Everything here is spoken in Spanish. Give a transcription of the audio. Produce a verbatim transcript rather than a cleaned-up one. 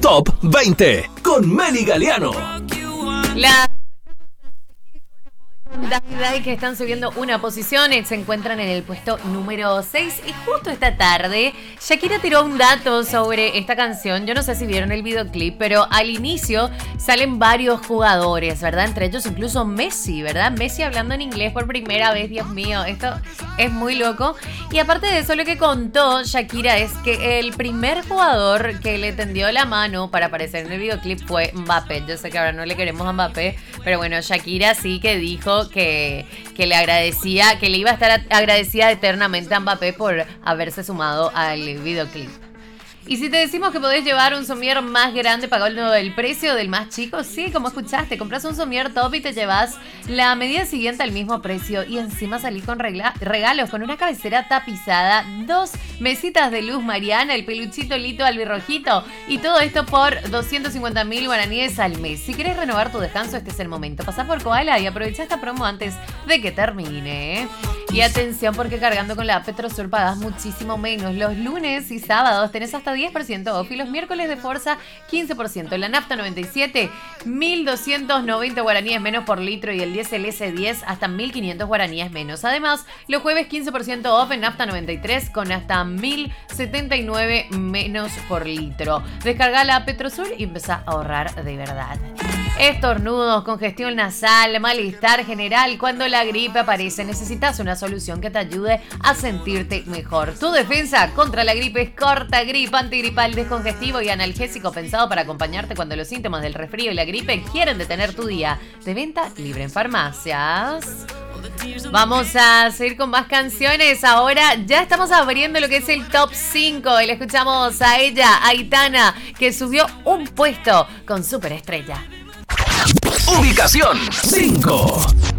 Top veinte con Meli Galiano. La Dai que están subiendo una posición, se encuentran en el puesto número seis. Y justo esta tarde Shakira tiró un dato sobre esta canción. Yo no sé si vieron el videoclip, pero al inicio salen varios jugadores, ¿verdad? Entre ellos incluso Messi, ¿verdad? Messi hablando en inglés por primera vez. Dios mío, esto es muy loco. Y aparte de eso, lo que contó Shakira es que el primer jugador que le tendió la mano para aparecer en el videoclip fue Mbappé. Yo sé que ahora no le queremos a Mbappé, pero bueno, Shakira sí que dijo Que, que le agradecía, que le iba a estar agradecida eternamente a Mbappé por haberse sumado al videoclip. Y si te decimos que podés llevar un somier más grande pagando el precio del más chico, sí, como escuchaste, compras un somier top y te llevas la medida siguiente al mismo precio y encima salís con regla- regalos, con una cabecera tapizada, dos mesitas de luz Mariana, el peluchito Lito albirrojito y todo esto por doscientos cincuenta mil guaraníes al mes. Si querés renovar tu descanso, este es el momento. Pasá por Koala y aprovecha esta promo antes de que termine, ¿eh? Y atención, porque cargando con la app Petrosur pagás muchísimo menos. Los lunes y sábados tenés hasta diez por ciento off y los miércoles de Forza quince por ciento. La nafta noventa y siete, mil doscientos noventa guaraníes menos por litro y el diésel ese diez hasta mil quinientos guaraníes menos. Además, los jueves quince por ciento off en nafta noventa y tres con hasta mil setenta y nueve menos por litro. Descarga la app Petrosur y empezá a ahorrar de verdad. Estornudos, congestión nasal, malestar general. Cuando la gripe aparece, necesitas una solución que te ayude a sentirte mejor. Tu defensa contra la gripe es Cortagrip, antigripal, descongestivo y analgésico pensado para acompañarte cuando los síntomas del resfrío y la gripe quieren detener tu día. De venta libre en farmacias. Vamos a seguir con más canciones. Ahora ya estamos abriendo lo que es el top cinco y le escuchamos a ella, Aitana, que subió un puesto con Superestrella. Ubicación cinco.